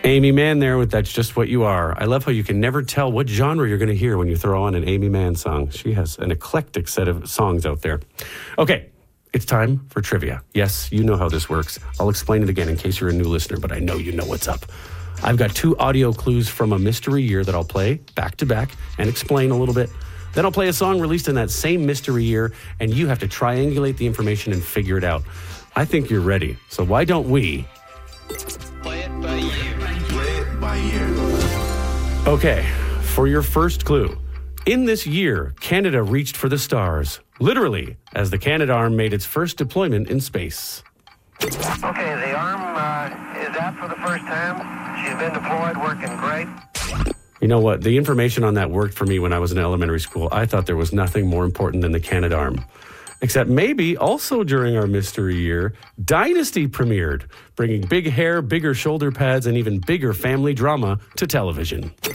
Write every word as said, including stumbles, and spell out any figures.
Amy Mann there with That's Just What You Are. I love how you can never tell what genre you're going to hear when you throw on an Amy Mann song. She has an eclectic set of songs out there. Okay, it's time for trivia. Yes, you know how this works. I'll explain it again in case you're a new listener, but I know you know what's up. I've got two audio clues from a mystery year that I'll play back to back and explain a little bit. Then I'll play a song released in that same mystery year, and you have to triangulate the information and figure it out. I think you're ready. So why don't we... Play it by ear. Play it by ear. Okay, for your first clue. In this year, Canada reached for the stars, literally, as the Canadarm made its first deployment in space. Okay, the arm uh, is out for the first time. She's been deployed, working great. You know what? The information on that worked for me when I was in elementary school. I thought there was nothing more important than the Canadarm. Except maybe also during our mystery year, Dynasty premiered, bringing big hair, bigger shoulder pads, and even bigger family drama to television.